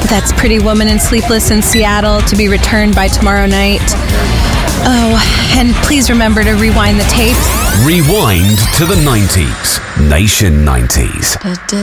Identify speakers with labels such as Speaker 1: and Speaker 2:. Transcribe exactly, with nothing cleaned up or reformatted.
Speaker 1: That's Pretty Woman and Sleepless in Seattle, to be returned by tomorrow night. Oh, and please remember to rewind the tape.
Speaker 2: Rewind to the nineties. Nation nineties.